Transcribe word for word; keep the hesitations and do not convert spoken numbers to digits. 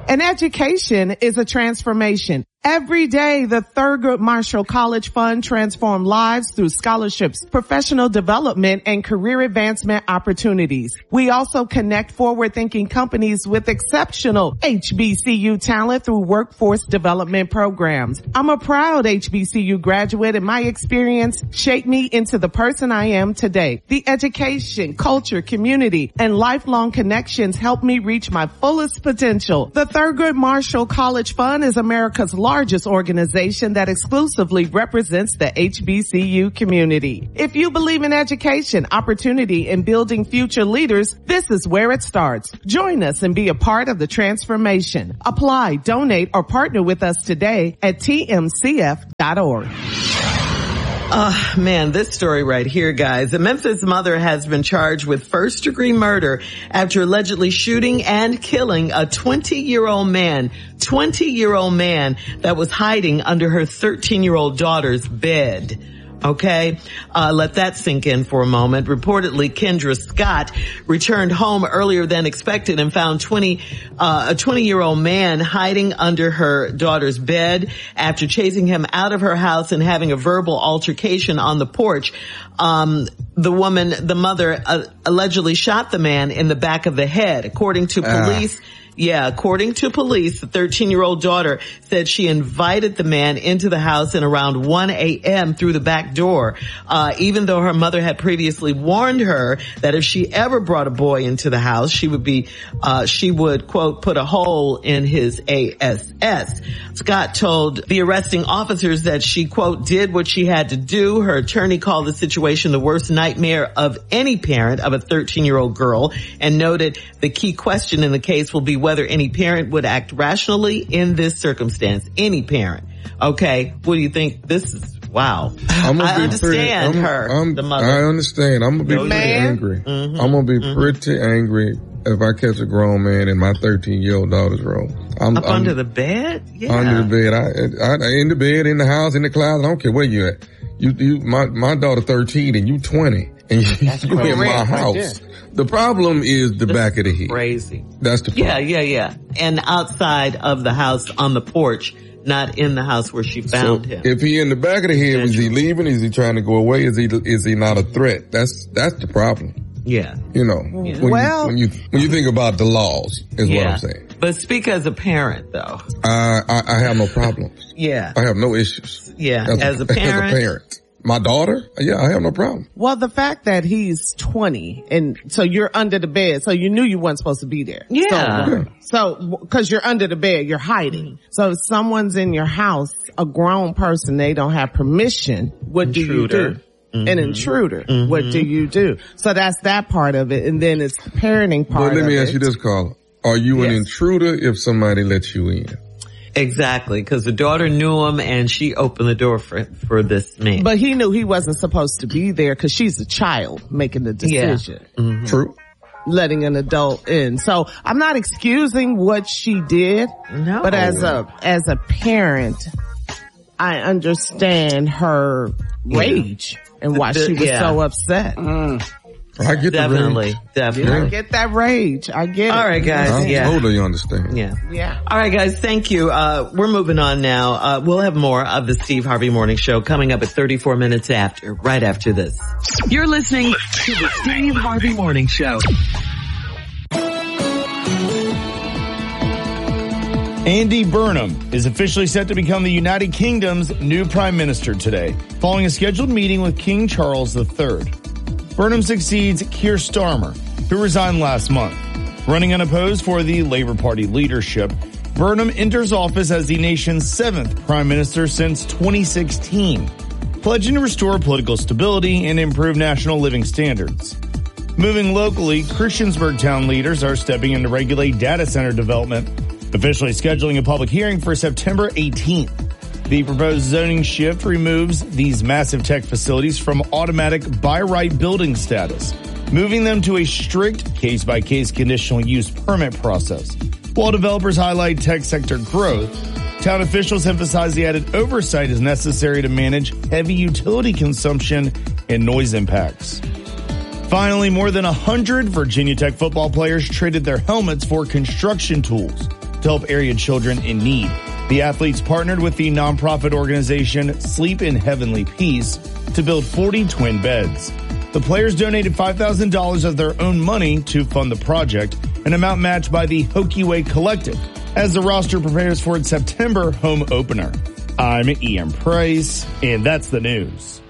An education is a transformation. Every day, the Thurgood Marshall College Fund transforms lives through scholarships, professional development, and career advancement opportunities. We also connect forward-thinking companies with exceptional H B C U talent through workforce development programs. I'm a proud H B C U graduate, and my experience shaped me into the person I am today. The education, culture, community, and lifelong connections helped me reach my fullest potential. The Thurgood Marshall College Fund is America's largest organization that exclusively represents the H B C U community. If you believe in education, opportunity, and building future leaders, this is where it starts. Join us and be a part of the transformation. Apply, donate, or partner with us today at T M C F dot org. Oh, man, this story right here, guys. A Memphis mother has been charged with first-degree murder after allegedly shooting and killing a twenty-year-old man, twenty-year-old man that was hiding under her thirteen-year-old daughter's bed. Okay, uh, let that sink in for a moment. Reportedly, Kendra Scott returned home earlier than expected and found twenty, uh, a twenty-year-old man hiding under her daughter's bed after chasing him out of her house and having a verbal altercation on the porch. Um, the woman, the mother, uh, allegedly shot the man in the back of the head. According to police, uh. Yeah, according to police, the thirteen-year-old daughter said she invited the man into the house at around one a.m. through the back door, uh, even though her mother had previously warned her that if she ever brought a boy into the house, she would be, uh, she would, quote, put a hole in his A S S. Scott told the arresting officers that she, quote, did what she had to do. Her attorney called the situation the worst nightmare of any parent of a thirteen-year-old girl and noted the key question in the case will be whether any parent would act rationally in this circumstance. Any parent. Okay. What do you think? This is, wow. I'm gonna I be understand pretty, I'm, her, I'm, the mother. I understand. I'm gonna be no, pretty man. angry. Mm-hmm. I'm gonna be mm-hmm. pretty angry if I catch a grown man in my thirteen-year-old daughter's room. I'm, Up I'm, under the bed? Yeah. Under the bed. I, I, in the bed, in the house, in the closet. I don't care where you at. You, you, my, my daughter thirteen and you twenty and you, you in my house. Right. The problem is the That's back of the head. Crazy. That's the problem. Yeah, yeah, yeah. And outside of the house on the porch, not in the house where she found so him. If he in the back of the head, is he leaving? Is he trying to go away? Is he, is he not a threat? That's, that's the problem. Yeah. You know, yeah. when, well, you, when you, when you think about the laws is yeah. what I'm saying. But speak as a parent though. Uh, I, I have no problems. Yeah. I have no issues. Yeah. As, as a, a parent. As a parent. My daughter? Yeah, I have no problem. Well, the fact that he's twenty and so you're under the bed, so you knew you weren't supposed to be there. Yeah. So, so cause you're under the bed, you're hiding. So if someone's in your house, a grown person, they don't have permission, what Intruder. do you do? Mm-hmm. An intruder. Mm-hmm. What do you do? So that's that part of it. And then it's the parenting part of it. But let me ask you this, Carla. Are you yes. an intruder if somebody lets you in? Exactly, because the daughter knew him and she opened the door for for this man. But he knew he wasn't supposed to be there because she's a child making the decision. Yeah. Mm-hmm. True. Letting an adult in. So I'm not excusing what she did. No. But as a as a parent, I understand her rage yeah. and why the, the, she was yeah. so upset. Mm. I get definitely, the definitely. I get that rage. I get All it. right, guys. I yeah. totally understand. Yeah. Yeah. All right, guys. Thank you. Uh, we're moving on now. Uh, we'll have more of the Steve Harvey Morning Show coming up at thirty-four minutes after, right after this. You're listening to the Steve Harvey Morning Show. Andy Burnham is officially set to become the United Kingdom's new prime minister today, following a scheduled meeting with King Charles the Third. Burnham succeeds Keir Starmer, who resigned last month. Running unopposed for the Labour Party leadership, Burnham enters office as the nation's seventh prime minister since twenty sixteen, pledging to restore political stability and improve national living standards. Moving locally, Christiansburg town leaders are stepping in to regulate data center development, officially scheduling a public hearing for September eighteenth. The proposed zoning shift removes these massive tech facilities from automatic by right building status, moving them to a strict case-by-case conditional use permit process. While developers highlight tech sector growth, town officials emphasize the added oversight is necessary to manage heavy utility consumption and noise impacts. Finally, more than one hundred Virginia Tech football players traded their helmets for construction tools. to help area children in need. The athletes partnered with the nonprofit organization Sleep in Heavenly Peace to build forty twin beds. The players donated five thousand dollars of their own money to fund the project, an amount matched by the Hokie Way Collective, as the roster prepares for its September home opener. I'm Ian Price, and that's the news.